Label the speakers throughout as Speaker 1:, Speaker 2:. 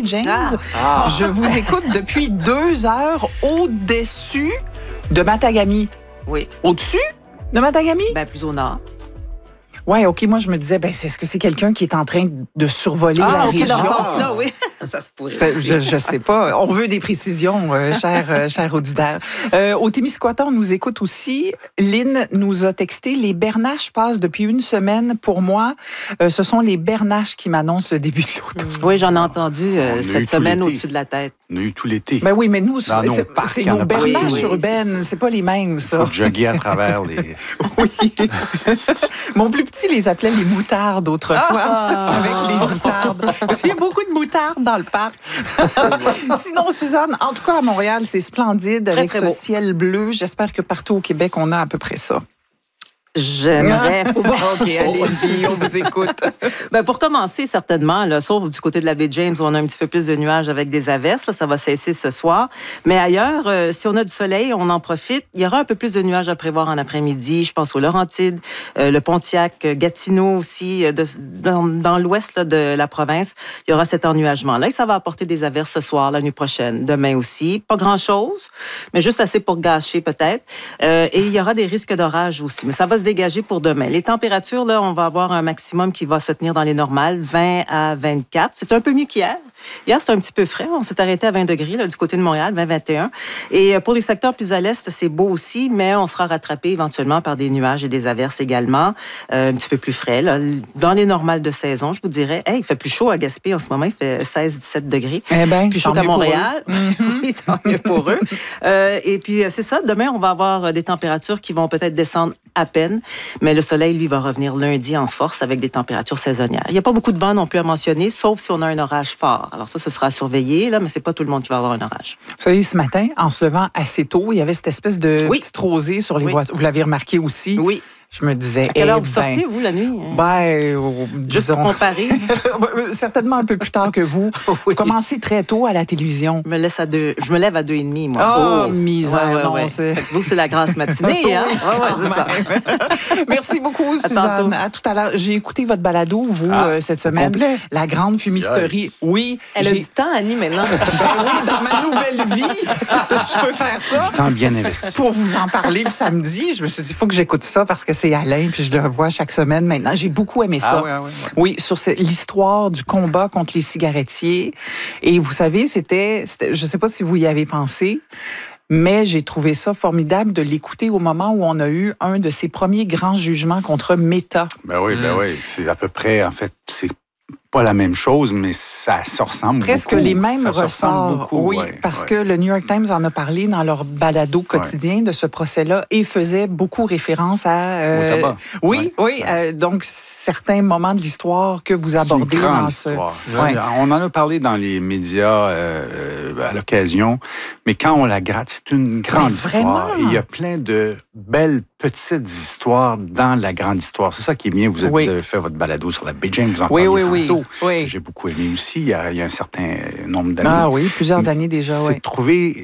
Speaker 1: James. Je vous écoute depuis 2 heures au-dessus de Matagami.
Speaker 2: Oui.
Speaker 1: Au-dessus de Matagami?
Speaker 2: Ben, plus au nord.
Speaker 1: Oui, OK. Moi, je me disais, est-ce que c'est quelqu'un qui est en train de survoler la région?
Speaker 2: Dans ce sens-là, oui. Ça se pourrait.
Speaker 1: Je sais pas. On veut des précisions, cher auditeur. Au Témiscouata, on nous écoute aussi. Lynn nous a texté. Les bernaches passent depuis 1 semaine. Pour moi, ce sont les bernaches qui m'annoncent le début de l'automne.
Speaker 2: Oui, j'en ai entendu cette semaine au-dessus de la tête.
Speaker 3: On a eu tout l'été.
Speaker 1: Ben oui, mais nous, c'est nos bernaches
Speaker 2: oui,
Speaker 1: urbaines. C'est pas les mêmes, ça.
Speaker 3: Il faut jogger à travers les...
Speaker 1: Oui. Mon plus petit les appelait les moutardes autrefois, avec les outardes. Parce qu'il y a beaucoup de moutardes dans le parc. Sinon, Suzanne, en tout cas, à Montréal, c'est splendide avec ce ciel bleu. J'espère que partout au Québec, on a à peu près ça.
Speaker 2: J'aimerais pouvoir.
Speaker 1: OK, allez-y, on vous écoute.
Speaker 2: Ben, pour commencer, certainement, là, sauf du côté de la baie James, où on a un petit peu plus de nuages avec des averses. Là, ça va cesser ce soir. Mais ailleurs, si on a du soleil, on en profite. Il y aura un peu plus de nuages à prévoir en après-midi. Je pense aux Laurentides, le Pontiac, Gatineau aussi. Dans l'ouest là, de la province, il y aura cet ennuagement-là. Et ça va apporter des averses ce soir, la nuit prochaine, demain aussi. Pas grand-chose, mais juste assez pour gâcher peut-être. Et il y aura des risques d'orage aussi. Mais ça va se dégager pour demain. Les températures, là, on va avoir un maximum qui va se tenir dans les normales, 20 à 24. C'est un peu mieux qu'hier. Hier, c'était un petit peu frais. On s'est arrêté à 20 degrés là, du côté de Montréal, 20-21. Et pour les secteurs plus à l'est, c'est beau aussi, mais on sera rattrapé éventuellement par des nuages et des averses également, un petit peu plus frais. Là. Dans les normales de saison, je vous dirais, il fait plus chaud à Gaspé en ce moment. Il fait 16-17 degrés. Plus chaud qu'à Montréal. Oui, tant mieux pour eux. Et puis, c'est ça. Demain, on va avoir des températures qui vont peut-être descendre à peine, mais le soleil, lui, va revenir lundi en force avec des températures saisonnières. Il n'y a pas beaucoup de vent non plus à mentionner, sauf si on a un orage fort. Alors ça, ce sera à surveiller, là, mais c'est pas tout le monde qui va avoir un orage.
Speaker 1: Vous savez, ce matin, en se levant assez tôt, il y avait cette espèce de petite rosée sur les voitures. Vous l'avez remarqué aussi?
Speaker 2: Oui.
Speaker 1: Je me disais...
Speaker 2: À quelle heure vous sortez, vous, la nuit?
Speaker 1: Juste
Speaker 2: pour comparer.
Speaker 1: Certainement un peu plus tard que vous. Vous commencez très tôt à la télévision.
Speaker 2: Je me lève à 2h30, moi.
Speaker 1: Misère.
Speaker 2: Vous, c'est la grasse matinée, hein? C'est ça.
Speaker 1: Merci beaucoup, Suzanne. À tout à l'heure. J'ai écouté votre balado, vous, cette semaine. La grande fumisterie. Oui.
Speaker 4: Elle a du temps, Annie, maintenant.
Speaker 1: Oui, dans ma nouvelle vie, je peux faire ça.
Speaker 3: Du temps bien investi.
Speaker 1: Pour vous en parler le samedi, je me suis dit, il faut que j'écoute ça parce que c'est Alain, puis je le revois chaque semaine maintenant. J'ai beaucoup aimé ça. Oui, sur l'histoire du combat contre les cigarettiers. Et vous savez, c'était je ne sais pas si vous y avez pensé, mais j'ai trouvé ça formidable de l'écouter au moment où on a eu un de ses premiers grands jugements contre Meta.
Speaker 3: Ben oui. C'est à peu près, en fait, c'est pas la même chose, mais ça se ressemble
Speaker 1: presque
Speaker 3: beaucoup.
Speaker 1: Les mêmes ressorts. Parce que le New York Times en a parlé dans leur balado quotidien de ce procès-là et faisait beaucoup référence à...
Speaker 3: au tabac.
Speaker 1: Donc, certains moments de l'histoire que vous abordez dans ce...
Speaker 3: On en a parlé dans les médias à l'occasion, mais quand on la gratte, c'est une grande histoire. Et il y a plein de belles petites histoires dans la grande histoire. C'est ça qui est bien. Vous avez fait votre balado sur la baie James, vous en parliez tantôt.
Speaker 1: Oui.
Speaker 3: J'ai beaucoup aimé aussi, il y a un certain nombre d'années.
Speaker 1: Plusieurs années déjà.
Speaker 3: C'est de trouver,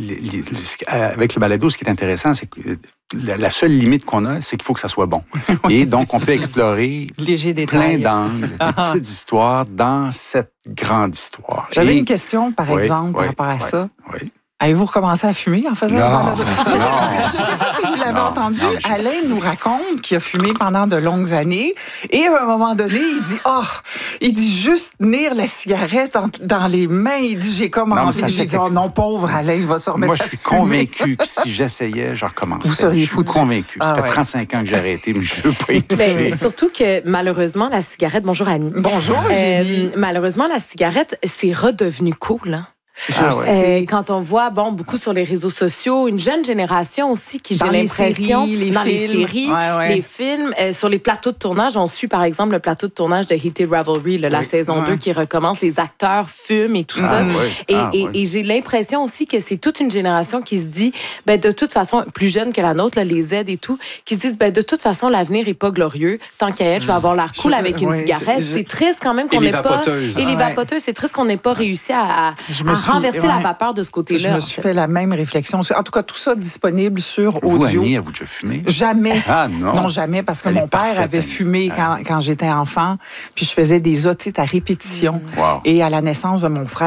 Speaker 3: avec le balado, ce qui est intéressant, c'est que la seule limite qu'on a, c'est qu'il faut que ça soit bon. Et donc, on peut explorer plein d'angles, de petites histoires dans cette grande histoire.
Speaker 1: J'avais une question, par exemple, par rapport à ça.
Speaker 3: Oui.
Speaker 1: Avez-vous recommencé à fumer en faisant ça? Parce que je ne sais pas si vous l'avez entendu. Alain nous raconte qu'il a fumé pendant de longues années. Et à un moment donné, il dit juste tenir la cigarette dans les mains. Il dit, j'ai commencé. J'ai dit, non, pauvre Alain, il va se remettre à fumer.
Speaker 3: Moi, je suis convaincu que si j'essayais, je recommencerais.
Speaker 1: Vous seriez foutu.
Speaker 3: Je suis convaincu. Ça fait 35 ans que j'ai arrêté, mais je ne veux pas y toucher.
Speaker 4: Mais surtout que, malheureusement, la cigarette... Bonjour, Annie.
Speaker 1: Bonjour,
Speaker 4: malheureusement, la cigarette, c'est redevenu cool, hein? Quand on voit beaucoup sur les réseaux sociaux, une jeune génération aussi qui, j'ai l'impression, dans les séries, les films, sur les plateaux de tournage, on suit par exemple le plateau de tournage de Heated Revelry, la saison 2 qui recommence, les acteurs fument et tout ça. Et j'ai l'impression aussi que c'est toute une génération qui se dit, de toute façon, plus jeune que la nôtre, là, les Z et tout, qui se disent, de toute façon, l'avenir est pas glorieux. Tant qu'à être, je vais avoir l'air cool avec une cigarette. C'est triste quand même qu'on n'ait pas... Et les vapoteuses, c'est triste qu'on n'ait pas réussi à renverser la vapeur de ce côté-là.
Speaker 1: Je me suis fait la même réflexion. En tout cas, tout ça disponible sur audio.
Speaker 3: Vous, Annie, avez-vous déjà fumé?
Speaker 1: Jamais.
Speaker 3: Ah non?
Speaker 1: Non, jamais, parce que mon père avait fumé quand j'étais enfant, puis je faisais des otites à répétition. Et à la naissance de mon frère,